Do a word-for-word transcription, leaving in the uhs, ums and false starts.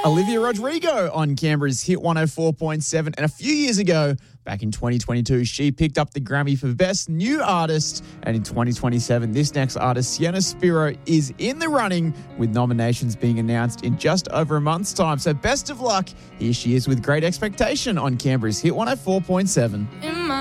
Olivia Rodrigo on Canberra's Hit one oh four point seven. And a few years ago, back in twenty twenty-two, she picked up the Grammy for Best New Artist. And in twenty twenty-seven, this next artist, Sienna Spiro, is in the running, with nominations being announced in just over a month's time. So best of luck. Here she is with Great Expectation on Canberra's Hit one oh four point seven.